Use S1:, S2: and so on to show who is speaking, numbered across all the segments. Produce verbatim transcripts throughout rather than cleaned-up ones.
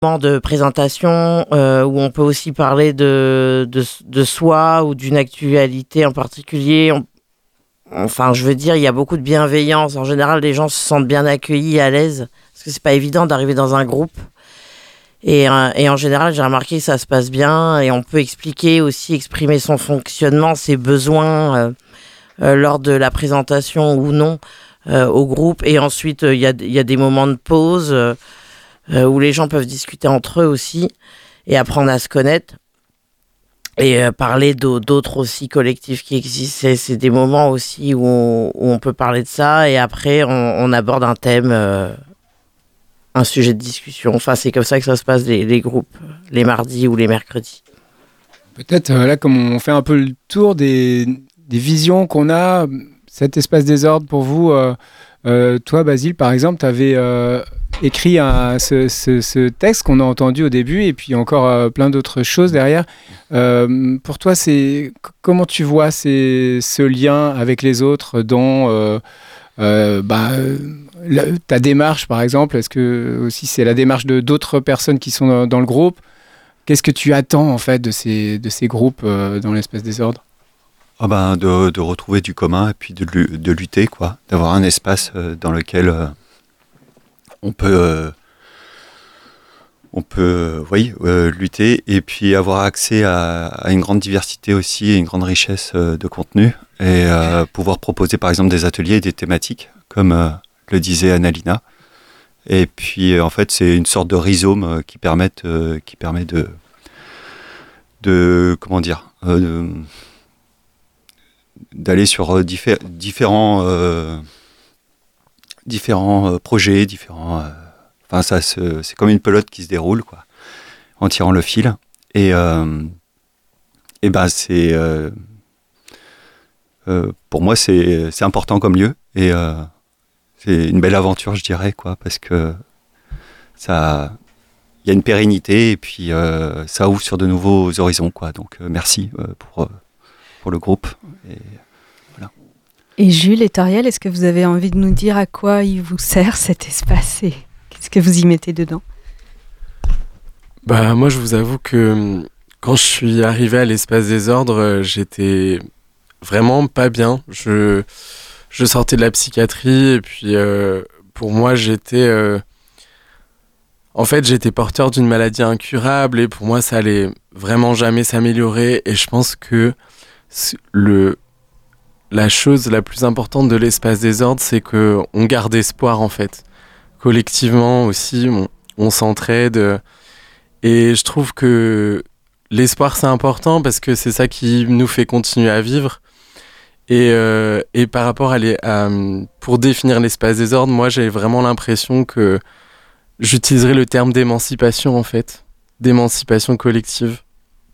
S1: de présentation euh, où on peut aussi parler de, de, de soi ou d'une actualité en particulier. On, enfin, je veux dire, il y a beaucoup de bienveillance. En général, les gens se sentent bien accueillis, à l'aise, parce que c'est pas évident d'arriver dans un groupe. Et, euh, et en général, j'ai remarqué que ça se passe bien et on peut expliquer aussi, exprimer son fonctionnement, ses besoins euh, euh, lors de la présentation ou non euh, au groupe. Et ensuite, il euh, y, a, y a des moments de pause euh, euh, où les gens peuvent discuter entre eux aussi et apprendre à se connaître et euh, parler d'autres aussi collectifs qui existent. C'est, c'est des moments aussi où on, où on peut parler de ça et après, on, on aborde un thème... Euh, un sujet de discussion. Enfin, c'est comme ça que ça se passe, les, les groupes, les mardis ou les mercredis.
S2: Peut-être, euh, là, comme on fait un peu le tour des, des visions qu'on a, cet espace désordre pour vous, euh, euh, toi, Basile, par exemple, tu avais euh, écrit un, ce, ce, ce texte qu'on a entendu au début et puis encore euh, plein d'autres choses derrière. Euh, pour toi, c'est, comment tu vois ces, ce lien avec les autres dans... Euh, euh, bah, La, ta démarche, par exemple, est-ce que aussi c'est la démarche de d'autres personnes qui sont dans, dans le groupe? Qu'est-ce que tu attends en fait de ces de ces groupes euh, dans l'espace désordre?
S3: Ah ben de, de retrouver du commun et puis de, de lutter quoi, d'avoir un espace euh, dans lequel euh, on peut euh, on peut euh, oui euh, lutter et puis avoir accès à, à une grande diversité aussi et une grande richesse euh, de contenu et euh, pouvoir proposer par exemple des ateliers et des thématiques comme euh, le disait Annalina. Et puis, en fait, c'est une sorte de rhizome euh, qui, permette, euh, qui permet de, de comment dire, euh, de, d'aller sur euh, diffé- différents, euh, différents euh, projets, différents. Enfin, euh, ça, se, c'est comme une pelote qui se déroule, quoi, en tirant le fil. Et, euh, et ben, c'est euh, euh, pour moi, c'est, c'est important comme lieu. Et euh, c'est une belle aventure, je dirais, quoi, parce que ça, il y a une pérennité et puis euh, ça ouvre sur de nouveaux horizons, quoi. Donc euh, merci euh, pour euh, pour le groupe. Et, voilà.
S4: Et Jules et Toriel, est-ce que vous avez envie de nous dire à quoi il vous sert cet espace et qu'est-ce que vous y mettez dedans?
S5: Bah moi, je vous avoue que quand je suis arrivé à l'espace désordre, j'étais vraiment pas bien. Je Je sortais de la psychiatrie et puis euh, pour moi j'étais euh... en fait j'étais porteur d'une maladie incurable et pour moi ça allait vraiment jamais s'améliorer et je pense que le la chose la plus importante de l'espace désordre c'est que on garde espoir en fait collectivement aussi on, on s'entraide et je trouve que l'espoir c'est important parce que c'est ça qui nous fait continuer à vivre. Et, euh, et par rapport à, les, à pour définir l'espace désordre, moi j'ai vraiment l'impression que j'utiliserais le terme d'émancipation en fait, d'émancipation collective.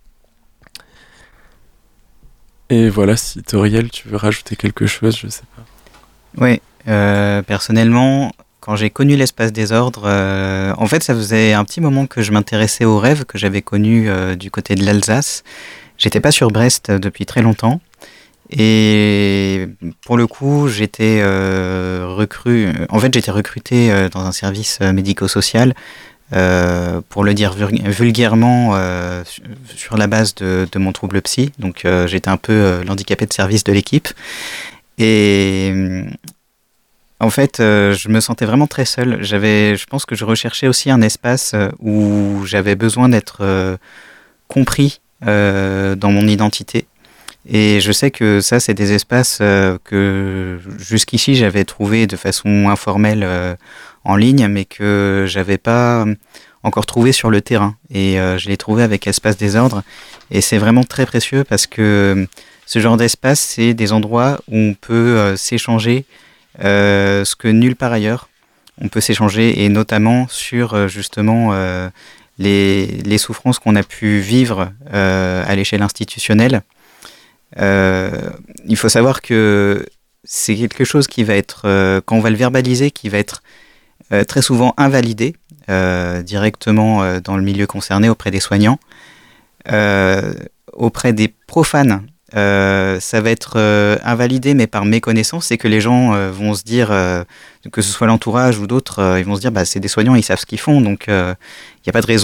S5: Et voilà, si Toriel, tu veux rajouter quelque chose, je sais pas.
S6: Oui, euh, personnellement, quand j'ai connu l'espace désordre, euh, en fait ça faisait un petit moment que je m'intéressais aux rêves que j'avais connus euh, du côté de l'Alsace. J'étais pas sur Brest depuis très longtemps. Et pour le coup, j'étais euh, recru. En fait, j'étais recruté euh, dans un service euh, médico-social, euh, pour le dire vulgairement, euh, sur la base de, de mon trouble psy. Donc, euh, j'étais un peu euh, l'handicapé de service de l'équipe. Et en fait, euh, je me sentais vraiment très seul. J'avais, je pense que je recherchais aussi un espace où j'avais besoin d'être euh, compris euh, dans mon identité. Et je sais que ça, c'est des espaces euh, que jusqu'ici, j'avais trouvé de façon informelle euh, en ligne, mais que j'avais pas encore trouvé sur le terrain. Et euh, je l'ai trouvé avec Espace Désordre. Et c'est vraiment très précieux parce que ce genre d'espace, c'est des endroits où on peut euh, s'échanger euh, ce que nulle part ailleurs. On peut s'échanger, et notamment sur euh, justement euh, les, les souffrances qu'on a pu vivre euh, à l'échelle institutionnelle. Euh, il faut savoir que c'est quelque chose qui va être, euh, quand on va le verbaliser, qui va être euh, très souvent invalidé euh, directement euh, dans le milieu concerné auprès des soignants, euh, auprès des profanes. Euh, ça va être euh, invalidé, mais par méconnaissance, c'est que les gens euh, vont se dire, euh, que ce soit l'entourage ou d'autres, euh, ils vont se dire, bah, c'est des soignants, ils savent ce qu'ils font, donc il euh, n'y a pas de raison